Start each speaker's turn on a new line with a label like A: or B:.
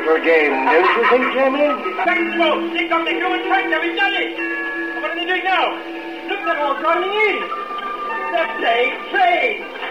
A: beautiful game, don't you think, Jamie?
B: Sensible! They've got the human tractor, we've done it! What are they doing now? Look, they're all joining in! They're playing train!